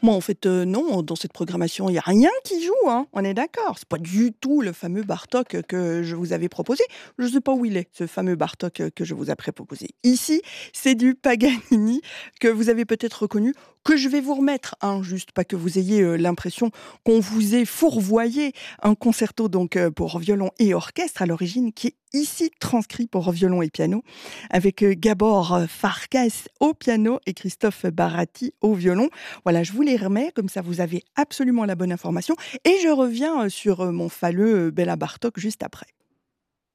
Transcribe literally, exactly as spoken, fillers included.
Moi, en fait, heu, non, dans cette programmation, il y a rien qui joue, hein, on est d'accord. C'est pas du tout le fameux Bartók, heu, que je vous avais proposé. Je sais pas où il est, ce fameux Bartók, heu, que je vous après proposé. Ici, c'est du Paganini que vous avez peut-être reconnu, que je vais vous remettre, hein, juste pas que vous ayez, heu, l'impression qu'on vous ait fourvoyé. Un concerto donc, heu, pour violon et orchestre à l'origine, qui est ici transcrit pour violon et piano, avec, heu, Gábor, heu, Farkas au piano et Christophe Baráti au violon. Voilà, je vous les remets, comme ça vous avez absolument la bonne information et je reviens, heu, sur, heu, mon fameux, heu, Béla Bartók juste après.